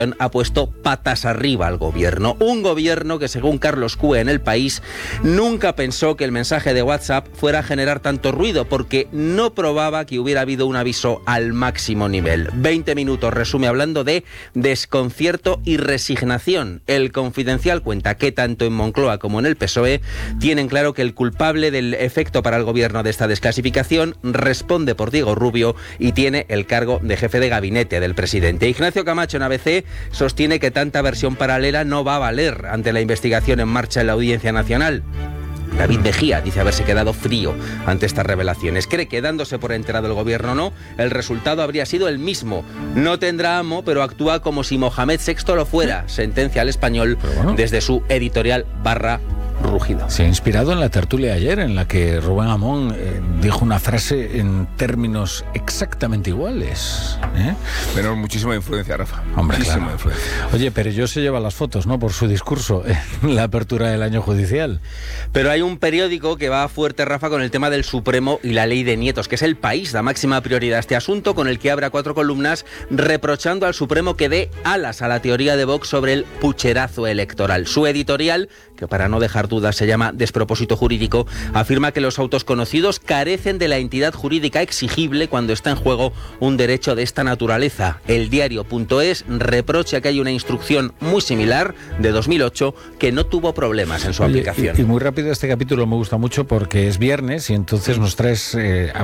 ha puesto patas arriba al gobierno. Un gobierno que, según Carlos Cue en El País, nunca pensó que el mensaje de WhatsApp fuera a generar tanto ruido, porque no probaba que hubiera habido un aviso al máximo nivel. 20 minutos resume hablando de desconcierto y resignación. El Confidencial cuenta que tanto en Moncloa como en el PSOE tienen claro que el culpable del efecto para el gobierno de esta desclasificación responde por Diego Rubio y tiene el cargo de jefe de gabinete del presidente. Ignacio Camacho en ABC sostiene que tanta versión paralela no va a valer ante la investigación en marcha en la Audiencia Nacional. David Mejía dice haberse quedado frío ante estas revelaciones. Cree que, dándose por enterado el gobierno o no, el resultado habría sido el mismo. No tendrá amo, pero actúa como si Mohamed VI lo fuera, sentencia al Español desde su editorial /Rugido. Se ha inspirado en la tertulia ayer, en la que Rubén Amón dijo una frase en términos exactamente iguales. Menos muchísima influencia, Rafa. Hombre, muchísima claro. influencia. Oye, pero yo se lleva las fotos, ¿no?, por su discurso en la apertura del año judicial. Pero hay un periódico que va fuerte, Rafa, con el tema del Supremo y la ley de nietos, que es El País, da máxima prioridad a este asunto, con el que abre 4 columnas reprochando al Supremo que dé alas a la teoría de Vox sobre el pucherazo electoral. Su editorial, que para no dejar dudas se llama Despropósito Jurídico, afirma que los autos conocidos carecen de la entidad jurídica exigible cuando está en juego un derecho de esta naturaleza. El diario.es reprocha que hay una instrucción muy similar de 2008 que no tuvo problemas en su aplicación. Y muy rápido, este capítulo me gusta mucho porque es viernes y entonces nos traes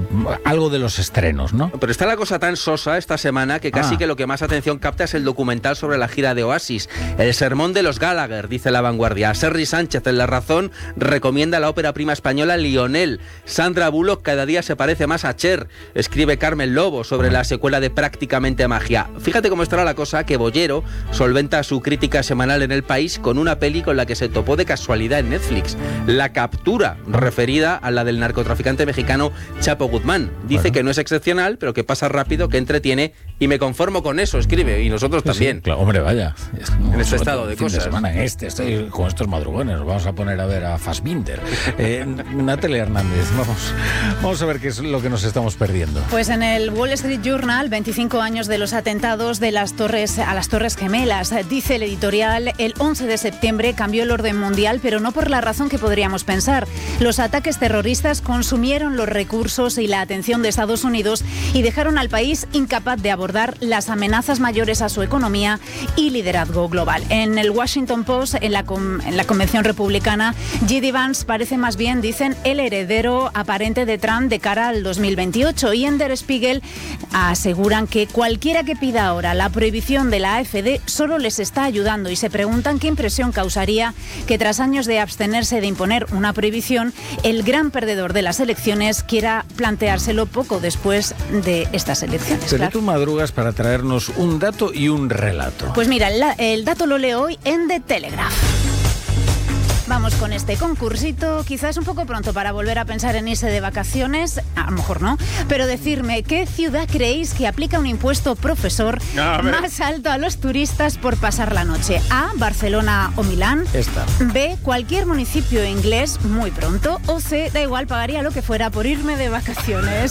algo de los estrenos, ¿no? Pero está la cosa tan sosa esta semana que casi que lo que más atención capta es el documental sobre la gira de Oasis. El sermón de los Gallagher, dice La Vanguardia. Serri Sánchez en La Razón recomienda la ópera prima española Lionel. Sandra Bullock cada día se parece más a Cher, escribe Carmen Lobo sobre la secuela de Prácticamente Magia. Fíjate cómo estará la cosa, que Bollero solventa su crítica semanal en El País con una peli con la que se topó de casualidad en Netflix, La Captura, referida a la del narcotraficante mexicano Chapo Guzmán. Dice que no es excepcional, pero que pasa rápido, que entretiene, y me conformo con eso, escribe, y nosotros también. Sí, claro, hombre, vaya. En este estado de cosas. Semana, estoy con estos madrugones, vamos a poner a ver a Fassbinder. Natalia Hernández, vamos a ver qué es lo que nos estamos perdiendo. Pues en el Wall Street Journal, 25 años de los atentados a las Torres Gemelas. Dice el editorial, el 11 de septiembre cambió el orden mundial, pero no por la razón que podríamos pensar. Los ataques terroristas consumieron los recursos y la atención de Estados Unidos y dejaron al país incapaz de abordar las amenazas mayores a su economía y liderazgo global. En el Washington Post, en la convención republicana, J.D. Vance parece más bien, dicen, el heredero aparente de Trump de cara al 2028. Y en Der Spiegel aseguran que cualquiera que pida ahora la prohibición de la AfD solo les está ayudando, y se preguntan qué impresión causaría que tras años de abstenerse de imponer una prohibición, el gran perdedor de las elecciones quiera planteárselo poco después de estas elecciones. Pero claro. tú madrugas para traernos un dato y un relato. Pues mira, el dato lo leo hoy en The Telegraph. Vamos con este concursito. Quizás es un poco pronto para volver a pensar en irse de vacaciones, a lo mejor no, pero decirme, ¿qué ciudad creéis que aplica un impuesto profesor más alto a los turistas por pasar la noche? A, Barcelona o Milán. Esta. B, cualquier municipio inglés muy pronto. O C, da igual, pagaría lo que fuera por irme de vacaciones.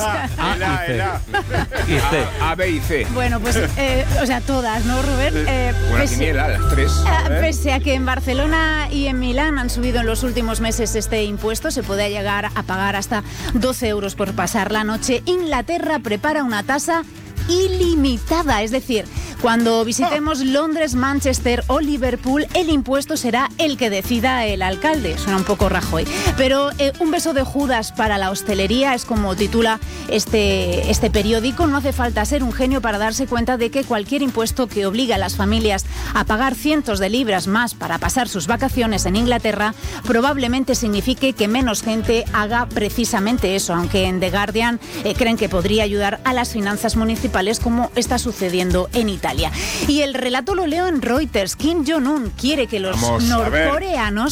A, B y C. Bueno, pues, todas, ¿no, Rubén? Una quiniela, las tres. Pese a que en Barcelona y en Milán han subido en los últimos meses este impuesto, se puede llegar a pagar hasta 12 euros por pasar la noche. Inglaterra prepara una tasa ilimitada, es decir, cuando visitemos Londres, Manchester o Liverpool, el impuesto será el que decida el alcalde. Suena un poco Rajoy, pero un beso de Judas para la hostelería es como titula este periódico. No hace falta ser un genio para darse cuenta de que cualquier impuesto que obliga a las familias a pagar cientos de libras más para pasar sus vacaciones en Inglaterra probablemente signifique que menos gente haga precisamente eso, aunque en The Guardian creen que podría ayudar a las finanzas municipales, como está sucediendo en Italia. Y el relato lo leo en Reuters. Kim Jong-un quiere que los norcoreanos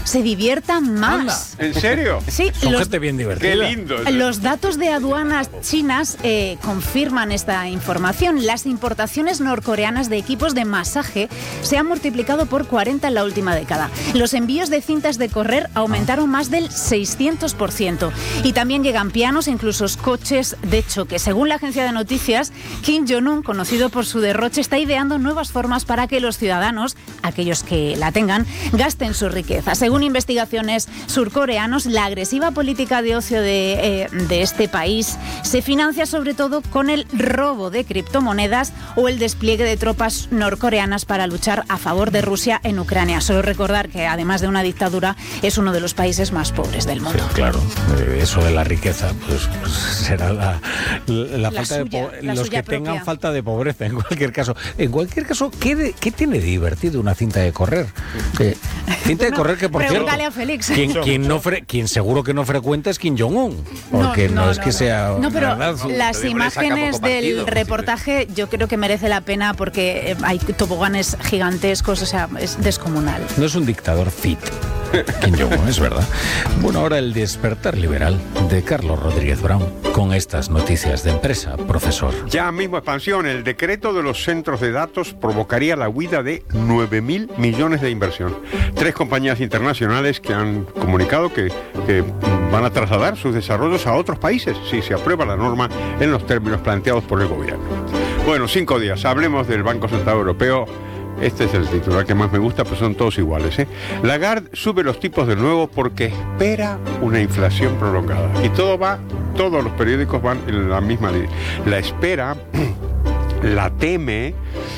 se diviertan más. ¿En serio? Sí, Son gente bien divertida. Qué lindo. los datos de aduanas chinas confirman esta información. Las importaciones norcoreanas de equipos de masaje se han multiplicado por 40 en la última década. Los envíos de cintas de correr aumentaron más del 600%. Y también llegan pianos e incluso coches de choque. Según la agencia de noticias, Kim Jong-un, conocido por su derroche, está ideando nuevas formas para que los ciudadanos, aquellos que la tengan, gasten su riqueza. Según investigaciones surcoreanos, la agresiva política de ocio de este país se financia sobre todo con el robo de criptomonedas o el despliegue de tropas norcoreanas para luchar a favor de Rusia en Ucrania. Solo recordar que, además de una dictadura, es uno de los países más pobres del mundo. Sí, claro, eso de la riqueza, pues será la falta suya, de la los suya que tengan propia. falta de pobreza, en cualquier caso. En cualquier caso, ¿qué tiene de divertido una cinta de correr? Cinta de correr que, por cierto, Pregúntale a Félix. quien seguro que no frecuenta es Kim Jong-un, porque no es que sea... No, pero ¿verdad? las imágenes del reportaje yo creo que merece la pena porque hay toboganes gigantescos, o sea, es descomunal. No es un dictador fit, Kim Jong-un, es verdad. Bueno, ahora el despertar liberal de Carlos Rodríguez Brown con estas noticias de empresa, profesor. Ya mismo expansión, el decreto de los centros de datos provocaría la huida de 9.000 millones de inversión. 3 compañías internacionales que han comunicado que van a trasladar sus desarrollos a otros países si se aprueba la norma en los términos planteados por el gobierno. Bueno, 5 días, hablemos del Banco Central Europeo. Este es el titular que más me gusta, pero son todos iguales, ¿eh? Lagarde sube los tipos de nuevo porque espera una inflación prolongada. Y todos los periódicos van en la misma línea. La espera, la teme,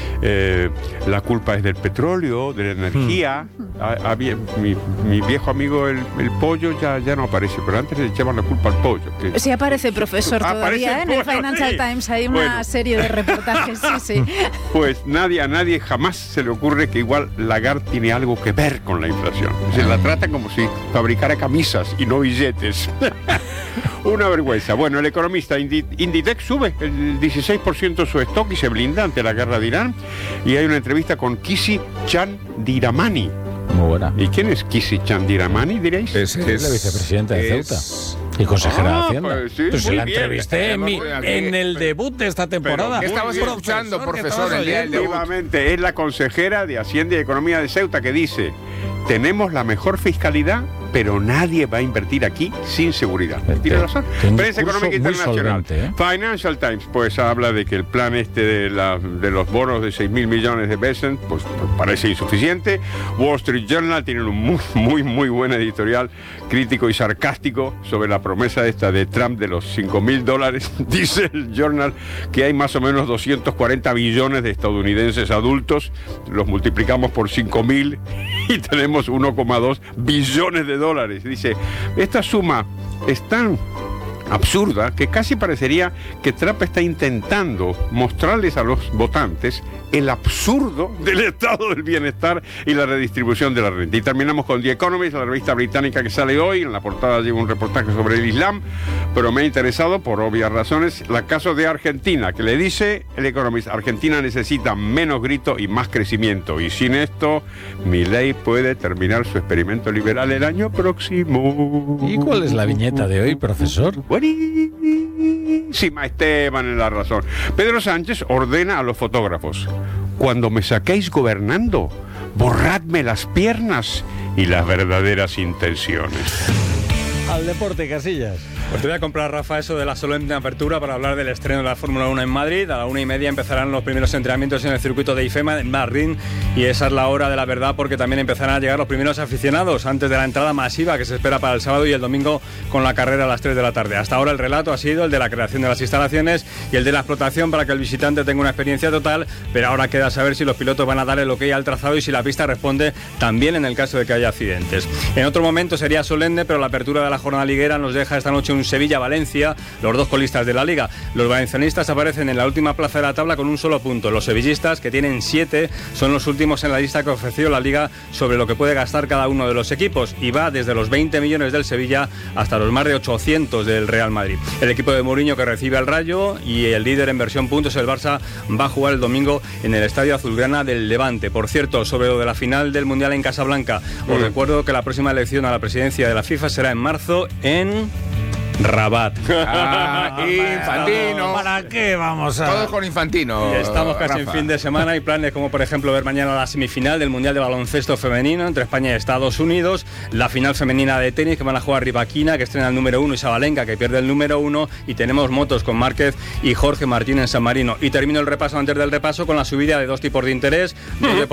la culpa es del petróleo, de la energía. Mi viejo amigo el pollo ya no aparece, pero antes le echaban la culpa al pollo. Sí aparece, profesor, todavía, ¿eh? En el Financial Times hay una serie de reportajes, sí. Pues a nadie jamás se le ocurre que igual Lagarde tiene algo que ver con la inflación. Se la trata como si fabricara camisas y no billetes. Una vergüenza. Bueno, el economista Inditex sube el 16% su stock y se blinda ante la guerra de Irán. Y hay una entrevista con Kisi Chandiramani. Muy buena. ¿Y quién es Kisi Chandiramani, diréis? Es la vicepresidenta de Ceuta y consejera de Hacienda. Pues sí, Pues muy la bien. entrevisté en el debut de esta temporada. ¿Qué estabas escuchando, profesor, el día del debut? Efectivamente, es la consejera de Hacienda y Economía de Ceuta que dice: tenemos la mejor fiscalidad, pero nadie va a invertir aquí sin seguridad. Tiene razón. Prensa Económica Internacional. Solvente, ¿eh? Financial Times pues habla de que el plan de los bonos de 6.000 millones de Besant pues parece insuficiente. Wall Street Journal tiene un muy buen editorial crítico y sarcástico sobre la promesa esta de Trump de los $5.000. Dice el Journal que hay más o menos 240 billones de estadounidenses adultos. Los multiplicamos por 5.000 y tenemos 1,2 billones de dólares. Dice, esta suma es tan absurda que casi parecería que Trump está intentando mostrarles a los votantes el absurdo del estado del bienestar y la redistribución de la renta. Y terminamos con The Economist, la revista británica que sale hoy. En la portada lleva un reportaje sobre el Islam, pero me ha interesado, por obvias razones, el caso de Argentina, que le dice el Economist: Argentina necesita menos grito y más crecimiento, y sin esto Milei puede terminar su experimento liberal el año próximo. ¿Y cuál es la viñeta de hoy, profesor? Buenísima, Esteban en la razón. Pedro Sánchez ordena a los fotógrafos: cuando me saquéis gobernando, borradme las piernas y las verdaderas intenciones. Al deporte, Casillas. Pues te voy a comprar, Rafa, eso de la solemne apertura para hablar del estreno de la Fórmula 1 en Madrid. A la 1:30 empezarán los primeros entrenamientos en el circuito de IFEMA en Madrid, y esa es la hora de la verdad, porque también empezarán a llegar los primeros aficionados antes de la entrada masiva que se espera para el sábado y el domingo con la carrera a las 3 de la tarde. Hasta ahora el relato ha sido el de la creación de las instalaciones y el de la explotación para que el visitante tenga una experiencia total, pero ahora queda saber si los pilotos van a dar el ok al trazado y si la pista responde también en el caso de que haya accidentes. En otro momento sería solemne, pero la apertura de la jornada liguera nos deja esta noche un Sevilla-Valencia, los dos colistas de la Liga. Los valencianistas aparecen en la última plaza de la tabla con un solo punto. Los sevillistas, que tienen 7, son los últimos en la lista que ofreció la Liga sobre lo que puede gastar cada uno de los equipos, y va desde los 20 millones del Sevilla hasta los más de 800 del Real Madrid. El equipo de Mourinho, que recibe al Rayo, y el líder en versión puntos, el Barça, va a jugar el domingo en el Estadio Azulgrana del Levante. Por cierto, sobre lo de la final del Mundial en Casablanca, os recuerdo que la próxima elección a la presidencia de la FIFA será en marzo en Rabat. Infantino. ¿Para qué vamos a...? Todos con Infantino. Y estamos casi en Rafa. fin de semana. Hay planes como, por ejemplo, ver mañana la semifinal del Mundial de Baloncesto Femenino entre España y Estados Unidos, la final femenina de tenis, que van a jugar Rivaquina, que estrena el número 1, y Sabalenka, que pierde el número 1, y tenemos motos con Márquez y Jorge Martín en San Marino. Y termino el repaso antes del repaso con la subida de dos tipos de interés, dos